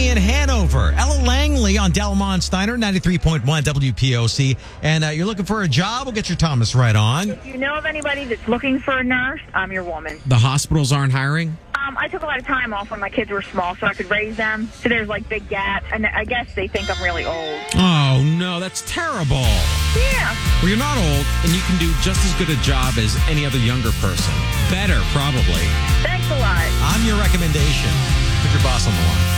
in Hanover. Ella Langley on Delmont Steiner, 93.1 WPOC. And you're looking for a job? We'll get your Thomas right on. If you know of anybody that's looking for a nurse, I'm your woman. The hospitals aren't hiring? I took a lot of time off when my kids were small so I could raise them. So there's like big gaps. And I guess they think I'm really old. Oh, no, that's terrible. Yeah. Well, you're not old, and you can do just as good a job as any other younger person. Better, probably. Thanks a lot. I'm your recommendation. Put your boss on the line.